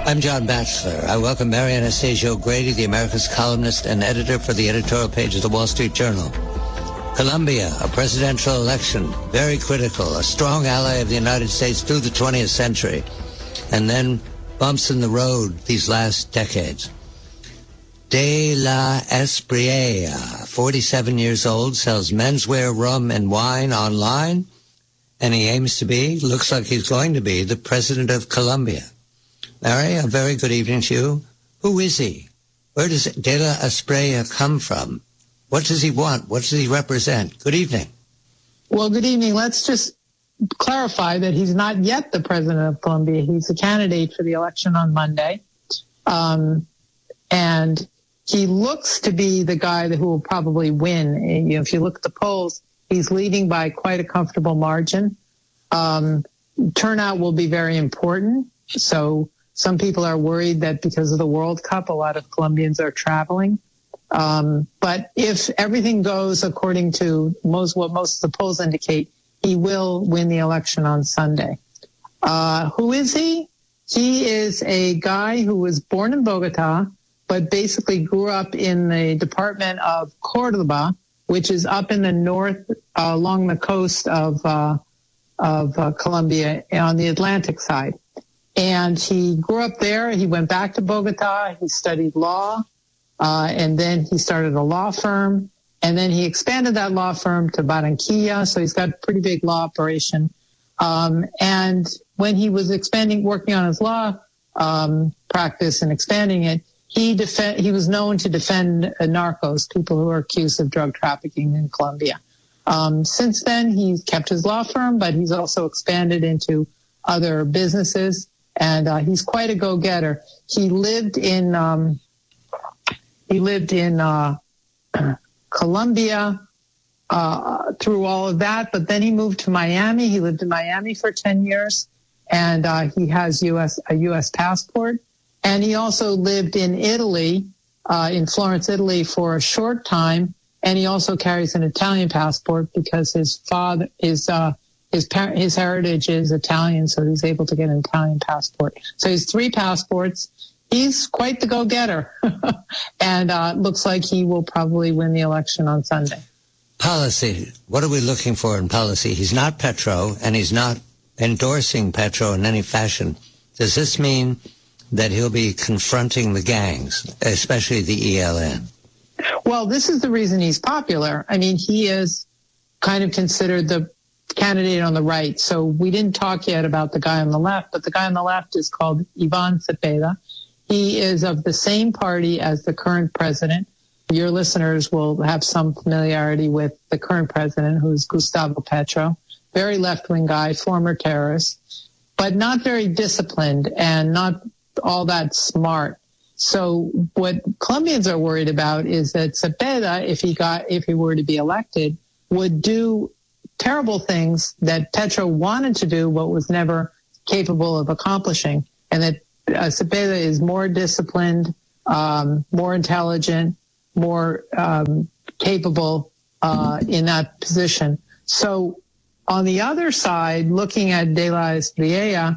I'm John Batchelor. I welcome Mary Anastasia O'Grady, the America's columnist and editor for the editorial page of the Wall Street Journal. Colombia, a presidential election, very critical, a strong ally of the United States through the 20th century, and then bumps in the road these last decades. De La Espriella, 47 years old, sells menswear, rum, and wine online, and he aims to be, looks like he's going to be, the president of Colombia. Mary, a very good evening to you. Who is he? Where does De La Espriella come from? What does he want? What does he represent? Good evening. Well, good evening. Let's just clarify that he's not yet the president of Colombia. He's a candidate for the election on Monday. And he looks to be the guy who will probably win. And, if you look at the polls, he's leading by quite a comfortable margin. Turnout will be very important. So some people are worried that because of the World Cup, a lot of Colombians are traveling. But if everything goes according to what most of the polls indicate, he will win the election on Sunday. Who is he? He is a guy who was born in Bogota, but basically grew up in the department of Cordoba, which is up in the north along the coast of Colombia on the Atlantic side. And he grew up there. He went back to Bogota. He studied law. And then he started a law firm. And then he expanded that law firm to Barranquilla. So he's got a pretty big law operation. And when he was working on his law practice and expanding it, he was known to defend narcos, people who are accused of drug trafficking in Colombia. Since then, he's kept his law firm, but he's also expanded into other businesses. And he's quite a go-getter. He lived in Colombia through all of that, but then he moved to Miami. He lived in Miami for 10 years, and he has a U.S. passport. And he also lived in Italy, in Florence, Italy, for a short time. And he also carries an Italian passport because his heritage is Italian, so he's able to get an Italian passport. So he's 3 passports. He's quite the go-getter, and looks like he will probably win the election on Sunday. Policy. What are we looking for in policy? He's not Petro, and he's not endorsing Petro in any fashion. Does this mean that he'll be confronting the gangs, especially the ELN? Well, this is the reason he's popular. I mean, he is kind of considered the candidate on the right. So we didn't talk yet about the guy on the left, but the guy on the left is called Ivan Cepeda. He is of the same party as the current president. Your listeners will have some familiarity with the current president, who's Gustavo Petro. Very left-wing guy, former terrorist, but not very disciplined and not all that smart. So what Colombians are worried about is that Cepeda, if he were to be elected, would do terrible things that Petro wanted to do but was never capable of accomplishing, and that Cepeda is more disciplined, more intelligent, more capable in that position. So on the other side, looking at De La Espriella,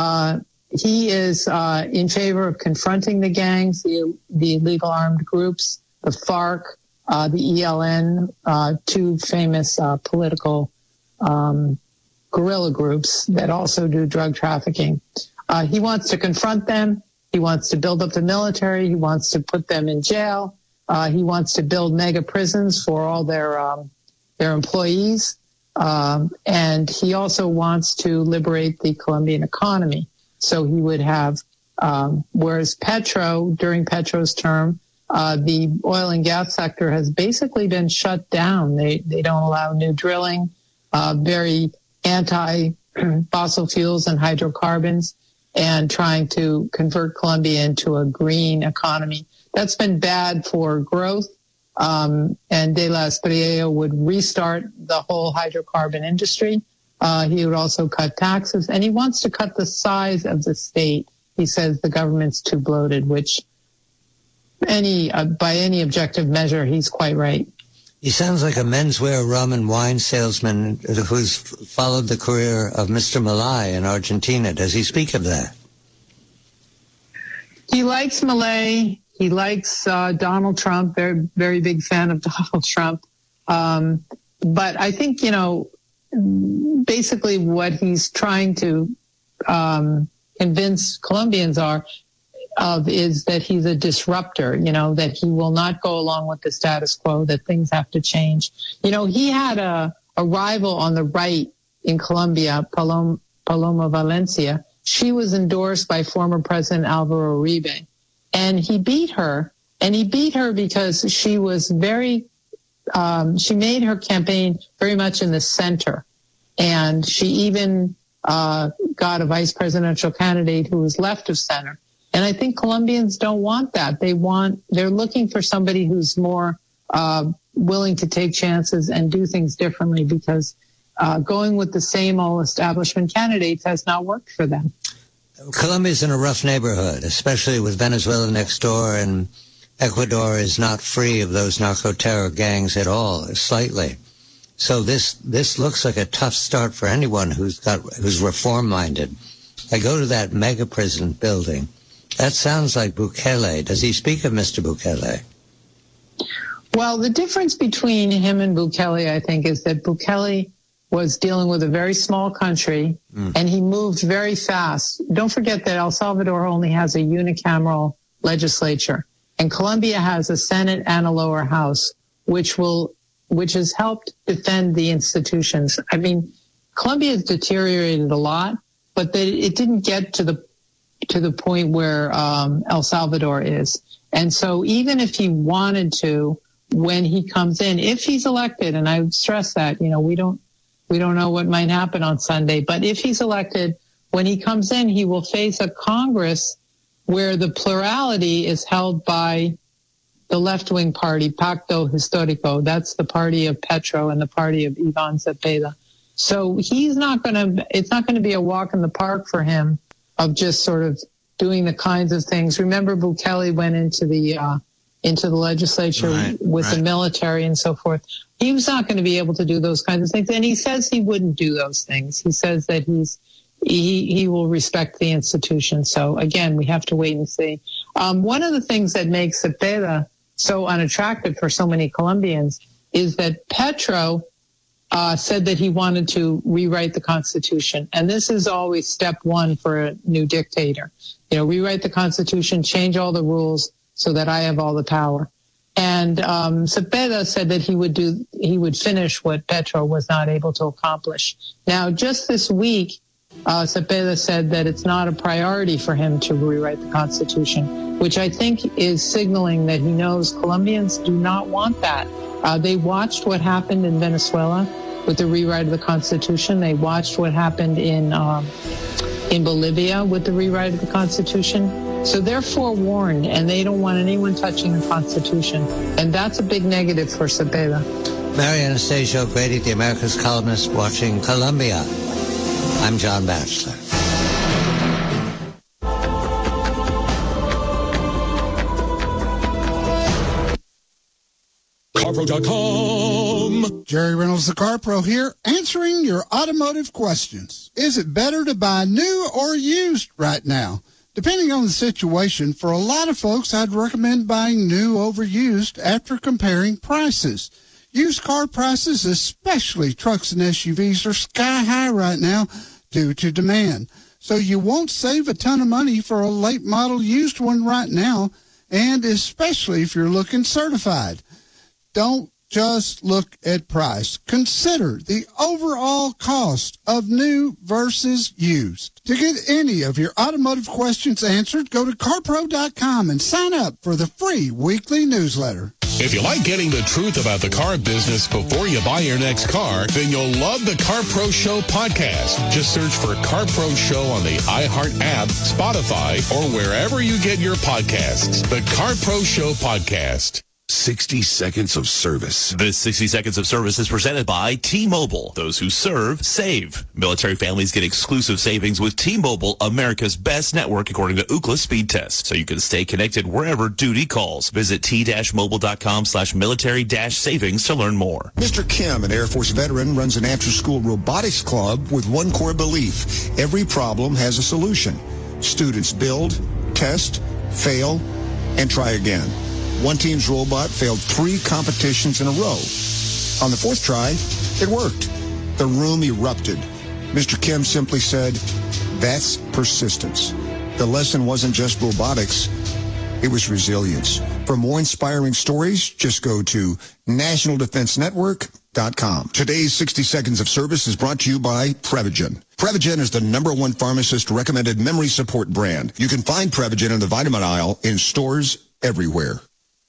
he is in favor of confronting the gangs, the illegal armed groups, the FARC, the ELN, 2 famous political guerrilla groups that also do drug trafficking. He wants to confront them. He wants to build up the military. He wants to put them in jail. He wants to build mega prisons for all their employees. And he also wants to liberate the Colombian economy. So he would have, whereas during Petro's term, the oil and gas sector has basically been shut down. They don't allow new drilling, very anti-fossil fuels and hydrocarbons, and trying to convert Colombia into a green economy. That's been bad for growth, and De La Espriella would restart the whole hydrocarbon industry. He would also cut taxes, and he wants to cut the size of the state. He says the government's too bloated, which by any objective measure, he's quite right. He sounds like a menswear, rum, and wine salesman who's followed the career of Mr. Milei in Argentina. Does he speak of that? He likes Milei. He likes Donald Trump. Very, very big fan of Donald Trump. But I think, basically what he's trying to convince Colombians is that he's a disruptor, that he will not go along with the status quo, that things have to change. He had a rival on the right in Colombia, Paloma Valencia. She was endorsed by former President Alvaro Uribe. And he beat her. And he beat her because she was she made her campaign very much in the center. And she even got a vice presidential candidate who was left of center. And I think Colombians don't want that. They're looking for somebody who's more willing to take chances and do things differently, because going with the same old establishment candidates has not worked for them. Colombia's in a rough neighborhood, especially with Venezuela next door, and Ecuador is not free of those narco-terror gangs at all, slightly. So this looks like a tough start for anyone who's reform-minded. I go to that mega prison building. That sounds like Bukele. Does he speak of Mr. Bukele? Well, the difference between him and Bukele, I think, is that Bukele was dealing with a very small country, and he moved very fast. Don't forget that El Salvador only has a unicameral legislature, and Colombia has a Senate and a lower house, which has helped defend the institutions. I mean, Colombia has deteriorated a lot, but it didn't get to the point where El Salvador is. And so even if he wanted to, when he comes in, if he's elected, and I would stress that, we don't know what might happen on Sunday, but if he's elected, when he comes in, he will face a Congress where the plurality is held by the left-wing party, Pacto Histórico. That's the party of Petro and the party of Iván Cepeda. So it's not going to be a walk in the park for him of just sort of doing the kinds of things. Remember, Bukele went into the legislature with the military and so forth. He was not going to be able to do those kinds of things. And he says he wouldn't do those things. He says that he will respect the institution. So again, we have to wait and see. One of the things that makes Cepeda so unattractive for so many Colombians is that Petro said that he wanted to rewrite the Constitution. And this is always step one for a new dictator. Rewrite the Constitution, change all the rules so that I have all the power. And Cepeda said that he would finish what Petro was not able to accomplish. Now, just this week, Cepeda said that it's not a priority for him to rewrite the Constitution, which I think is signaling that he knows Colombians do not want that. They watched what happened in Venezuela with the rewrite of the Constitution. They watched what happened in Bolivia with the rewrite of the Constitution. So they're forewarned, and they don't want anyone touching the Constitution. And that's a big negative for Cepeda. Mary Anastasia O'Grady, the America's columnist, watching Colombia. I'm John Batchelor. CarPro.com. Jerry Reynolds, the Car Pro here, answering your automotive questions. Is it better to buy new or used right now? Depending on the situation, for a lot of folks, I'd recommend buying new over used after comparing prices. Used car prices, especially trucks and SUVs, are sky high right now due to demand. So you won't save a ton of money for a late model used one right now, and especially if you're looking certified. Don't just look at price. Consider the overall cost of new versus used. To get any of your automotive questions answered, go to CarPro.com and sign up for the free weekly newsletter. If you like getting the truth about the car business before you buy your next car, then you'll love the Car Pro Show podcast. Just search for Car Pro Show on the iHeart app, Spotify, or wherever you get your podcasts. The Car Pro Show podcast. 60 Seconds of Service. This 60 Seconds of Service is presented by T-Mobile. Those who serve, save. Military families get exclusive savings with T-Mobile, America's best network according to Ookla speed test. So you can stay connected wherever duty calls. Visit t-mobile.com/military-savings to learn more. Mr. Kim, an Air Force veteran, runs an after-school robotics club with one core belief: every problem has a solution. Students build, test, fail, and try again. One team's robot failed 3 competitions in a row. On the 4th try, it worked. The room erupted. Mr. Kim simply said, "That's persistence." The lesson wasn't just robotics, it was resilience. For more inspiring stories, just go to nationaldefensenetwork.com. Today's 60 Seconds of Service is brought to you by Prevagen. Prevagen is the #1 pharmacist-recommended memory support brand. You can find Prevagen in the vitamin aisle in stores everywhere.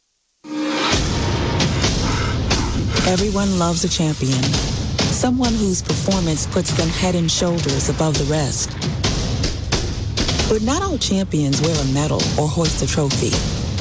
Everyone loves a champion, someone whose performance puts them head and shoulders above the rest. But not all champions wear a medal or hoist a trophy.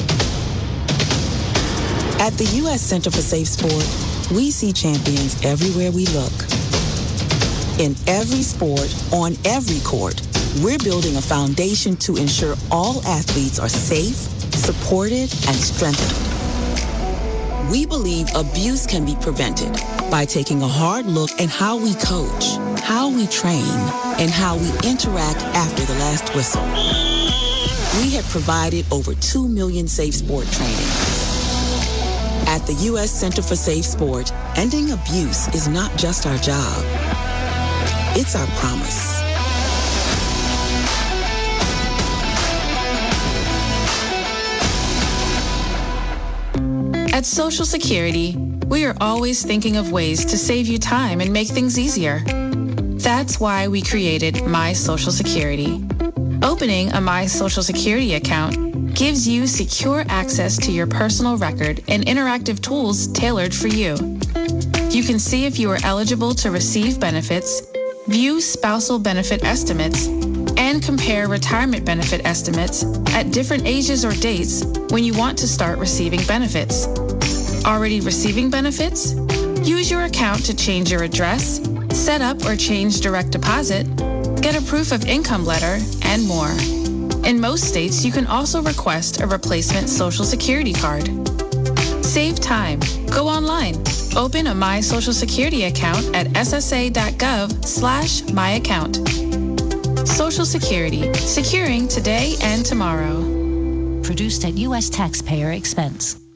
At the U.S. Center for Safe Sport, we see champions everywhere we look. In every sport, on every court, we're building a foundation to ensure all athletes are safe, supported, and strengthened. We believe abuse can be prevented by taking a hard look at how we coach, how we train, and how we interact after the last whistle. We have provided over 2 million safe sport trainings. At the U.S. Center for Safe Sport, ending abuse is not just our job. It's our promise. At Social Security, we are always thinking of ways to save you time and make things easier. That's why we created My Social Security. Opening a My Social Security account gives you secure access to your personal record and interactive tools tailored for you. You can see if you are eligible to receive benefits, view spousal benefit estimates, and compare retirement benefit estimates at different ages or dates when you want to start receiving benefits. Already receiving benefits? Use your account to change your address, set up or change direct deposit, get a proof of income letter, and more. In most states, you can also request a replacement Social Security card. Save time. Go online. Open a My Social Security account at ssa.gov/myaccount. Social Security, securing today and tomorrow. Produced at U.S. taxpayer expense.